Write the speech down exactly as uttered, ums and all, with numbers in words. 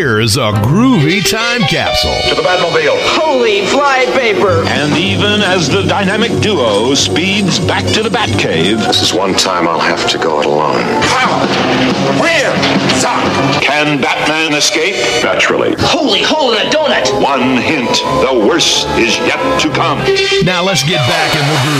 Here's a groovy time capsule. To the Batmobile. Holy flypaper! And even as the dynamic duo speeds back to the Batcave, This is one time I'll have to go it alone. power, where, Zod, can Batman escape? Naturally. Holy hole in a donut! One hint, the worst is yet to come. Now let's get back in the groove.